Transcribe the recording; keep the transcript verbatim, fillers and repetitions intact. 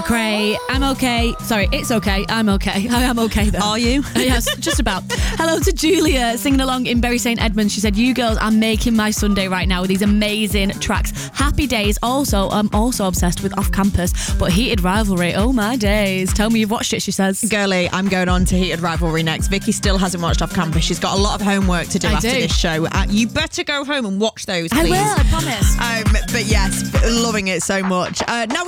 McRae. I'm okay. Sorry, it's okay. I'm okay. I am okay though. Are you? Yes, just about. Hello to Julia, singing along in Bury Saint Edmunds. She said, you girls are making my Sunday right now with these amazing tracks. Happy Days. Also, I'm also obsessed with Off Campus, but Heated Rivalry. Oh my days. Tell me you've watched it, she says. Girly, I'm going on to Heated Rivalry next. Vicky still hasn't watched Off Campus. She's got a lot of homework to do I after do. this show. Uh, you better go home and watch those, please. I will, I promise. Um, but yes, loving it so much. Uh, now